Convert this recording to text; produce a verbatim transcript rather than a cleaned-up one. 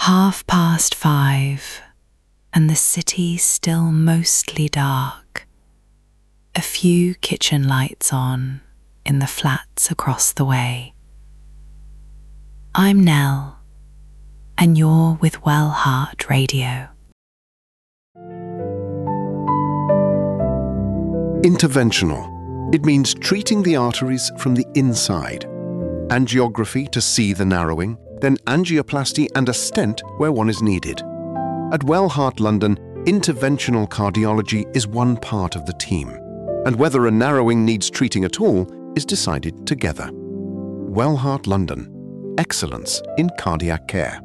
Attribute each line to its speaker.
Speaker 1: Half past five, and the city still mostly dark. A few kitchen lights on in the flats across the way. I'm Nell, and you're with Wellheart Radio.
Speaker 2: Interventional. It means treating the arteries from the inside. Angiography to see the narrowing, then angioplasty and a stent where one is needed. At Wellheart London, interventional cardiology is one part of the team, and whether a narrowing needs treating at all is decided together. Wellheart London. Excellence in cardiac care.